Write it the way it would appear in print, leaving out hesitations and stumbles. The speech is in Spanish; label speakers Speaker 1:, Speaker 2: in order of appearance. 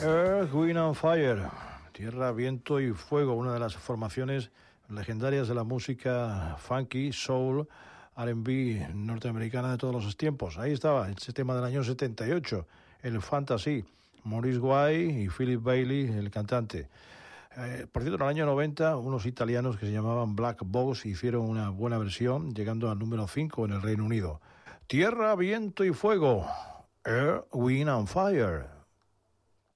Speaker 1: Earth, Wind and Fire, Tierra, Viento y Fuego, una de las formaciones legendarias de la música funky, soul, R&B norteamericana de todos los tiempos. Ahí estaba, ese tema del año 78, el Fantasy, Maurice White y Philip Bailey, el cantante. Por cierto, en el año 90, unos italianos que se llamaban Black Box hicieron una buena versión, llegando al número 5 en el Reino Unido. Tierra, Viento y Fuego, Earth, Wind and Fire.